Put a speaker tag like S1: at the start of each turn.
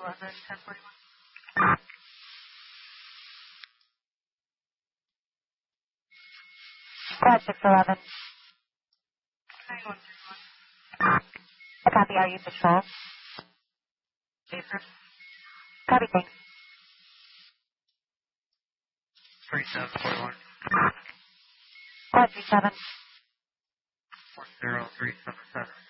S1: 611, 1041.
S2: Squad 611.
S1: 9131.
S2: Copy, are you patrol?
S1: April
S2: Copy, thanks.
S1: 3741.
S2: Squad 37.
S1: 10377.